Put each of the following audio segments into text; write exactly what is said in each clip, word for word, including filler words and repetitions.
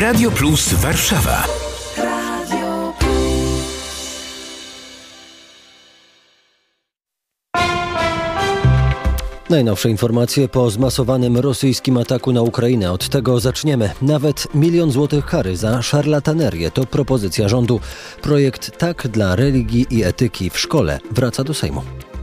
Radio Plus Warszawa. Najnowsze informacje po zmasowanym rosyjskim ataku na Ukrainę. Od tego zaczniemy. Nawet milion złotych kary za szarlatanerię to propozycja rządu. Projekt Tak dla religii i etyki w szkole wraca do Sejmu.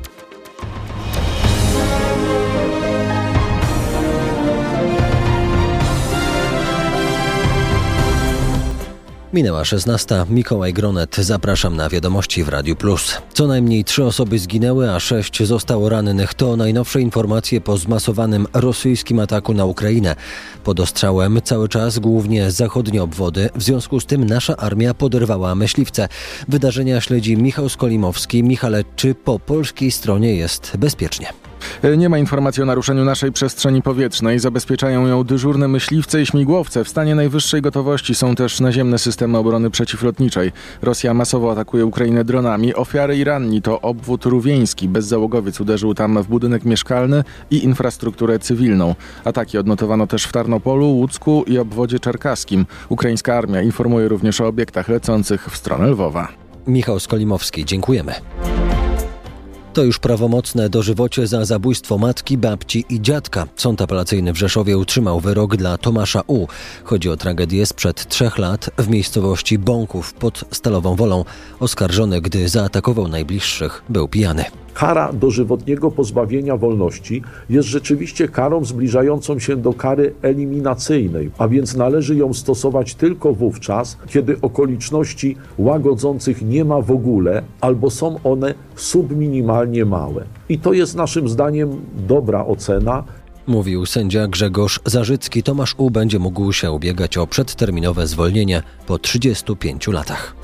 Minęła szesnasta. Mikołaj Gronet. Zapraszam na wiadomości w Radiu Plus. Co najmniej trzy osoby zginęły, a sześć zostało rannych. To najnowsze informacje po zmasowanym rosyjskim ataku na Ukrainę. Pod ostrzałem cały czas głównie zachodnie obwody. W związku z tym nasza armia poderwała myśliwce. Wydarzenia śledzi Michał Skolimowski. Michale, czy po polskiej stronie jest bezpiecznie? Nie ma informacji o naruszeniu naszej przestrzeni powietrznej. Zabezpieczają ją dyżurne myśliwce i śmigłowce. W stanie najwyższej gotowości są też naziemne systemy obrony przeciwlotniczej. Rosja masowo atakuje Ukrainę dronami. Ofiary i ranni to obwód rówieński. Bezzałogowiec uderzył tam w budynek mieszkalny i infrastrukturę cywilną. Ataki odnotowano też w Tarnopolu, Łucku i obwodzie czerkaskim. Ukraińska armia informuje również o obiektach lecących w stronę Lwowa. Michał Skolimowski, dziękujemy. To już prawomocne dożywocie za zabójstwo matki, babci i dziadka. Sąd apelacyjny w Rzeszowie utrzymał wyrok dla Tomasza U. Chodzi o tragedię sprzed trzech lat w miejscowości Bąków pod Stalową Wolą. Oskarżony, gdy zaatakował najbliższych, był pijany. Kara dożywotniego pozbawienia wolności jest rzeczywiście karą zbliżającą się do kary eliminacyjnej, a więc należy ją stosować tylko wówczas, kiedy okoliczności łagodzących nie ma w ogóle albo są one subminimalnie małe. I to jest naszym zdaniem dobra ocena. Mówił sędzia Grzegorz Zarzycki. Tomasz U. będzie mógł się ubiegać o przedterminowe zwolnienie po trzydziestu pięciu latach.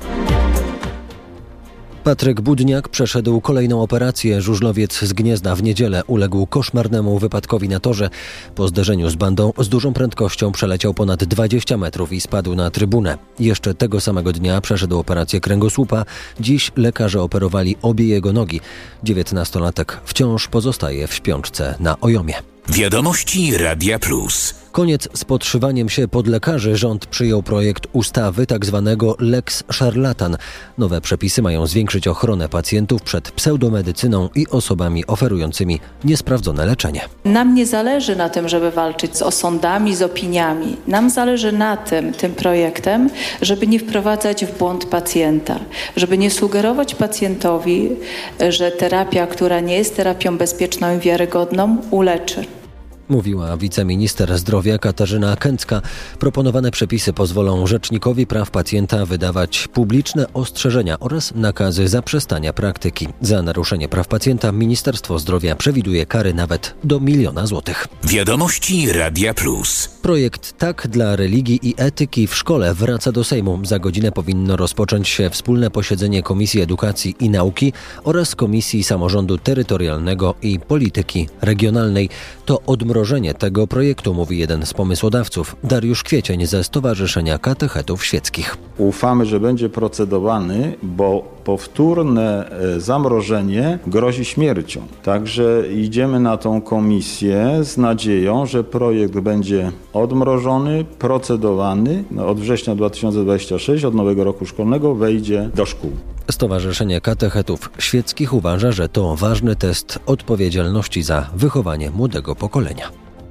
Patryk Budniak przeszedł kolejną operację. Żużlowiec z Gniezna w niedzielę uległ koszmarnemu wypadkowi na torze. Po zderzeniu z bandą z dużą prędkością przeleciał ponad dwadzieścia metrów i spadł na trybunę. Jeszcze tego samego dnia przeszedł operację kręgosłupa. Dziś lekarze operowali obie jego nogi. dziewiętnastolatek wciąż pozostaje w śpiączce na Ojomie. Wiadomości Radia Plus. Koniec z podszywaniem się pod lekarzy. Rząd przyjął projekt ustawy tzw. Lex Szarlatan. Nowe przepisy mają zwiększyć ochronę pacjentów przed pseudomedycyną i osobami oferującymi niesprawdzone leczenie. Nam nie zależy na tym, żeby walczyć z osądami, z opiniami. Nam zależy na tym, tym projektem, żeby nie wprowadzać w błąd pacjenta, żeby nie sugerować pacjentowi, że terapia, która nie jest terapią bezpieczną i wiarygodną, uleczy. Mówiła wiceminister zdrowia Katarzyna Kęcka. Proponowane przepisy pozwolą Rzecznikowi Praw Pacjenta wydawać publiczne ostrzeżenia oraz nakazy zaprzestania praktyki. Za naruszenie praw pacjenta Ministerstwo Zdrowia przewiduje kary nawet do miliona złotych. Wiadomości Radia Plus. Projekt Tak dla religii i etyki w szkole wraca do Sejmu. Za godzinę powinno rozpocząć się wspólne posiedzenie Komisji Edukacji i Nauki oraz Komisji Samorządu Terytorialnego i Polityki Regionalnej. To odmrożenie tego projektu, mówi jeden z pomysłodawców, Dariusz Kwiecień ze Stowarzyszenia Katechetów Świeckich. Ufamy, że będzie procedowany, bo powtórne zamrożenie grozi śmiercią. Także idziemy na tą komisję z nadzieją, że projekt będzie odmrożony, procedowany. Od września dwa tysiące dwudziestego szóstego, od nowego roku szkolnego, wejdzie do szkół. Stowarzyszenie Katechetów Świeckich uważa, że to ważny test odpowiedzialności za wychowanie młodego pokolenia.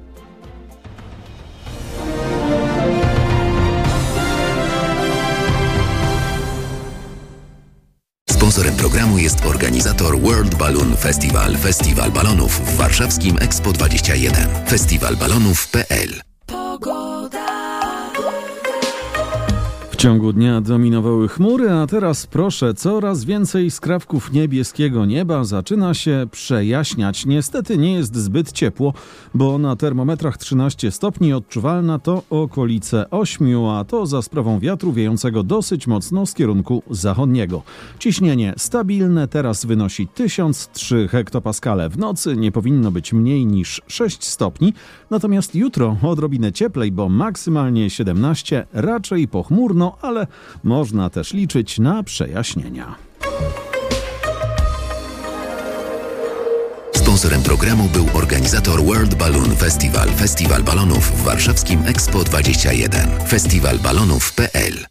Sponsorem programu jest organizator World Balloon Festival. Festiwal balonów w warszawskim Expo dwadzieścia jeden. festiwal balonów kropka p l. W ciągu dnia dominowały chmury, a teraz proszę, coraz więcej skrawków niebieskiego nieba zaczyna się przejaśniać. Niestety nie jest zbyt ciepło, bo na termometrach trzynaście stopni, odczuwalna to okolice ośmiu, a to za sprawą wiatru wiejącego dosyć mocno z kierunku zachodniego. Ciśnienie stabilne teraz wynosi tysiąc trzy hektopaskale. W nocy nie powinno być mniej niż sześć stopni, natomiast jutro odrobinę cieplej, bo maksymalnie siedemnaście, raczej pochmurno, ale można też liczyć na przejaśnienia. Sponsorem programu był organizator World Balloon Festival, Festiwal Balonów w warszawskim Expo dwadzieścia jeden. festiwal balonów kropka p l